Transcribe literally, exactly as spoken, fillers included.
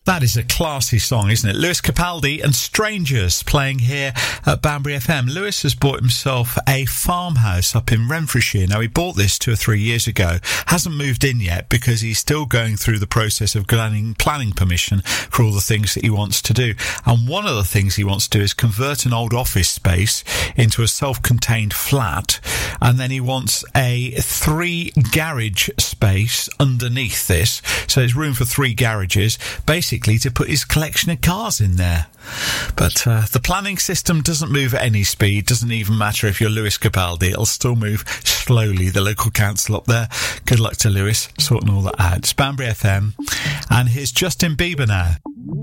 That is a classy song, isn't it? Lewis Capaldi and Strangers playing here at Banbury F M. Lewis has bought himself a farmhouse up in Renfrewshire. Now, he bought this two or three years ago. Hasn't moved in yet because he's still going through the process of planning, planning permission for all the things that he wants to do. And one of the things he wants to do is convert an old office space into a self-contained flat. And then he wants a three garage space underneath this. So there's room for three garages. Basically, to put his collection of cars in there. But uh, the planning system doesn't move at any speed. Doesn't even matter if you're Lewis Capaldi. It'll still move slowly, the local council up there. Good luck to Lewis sorting all that out. It's Banbury F M, and here's Justin Bieber now.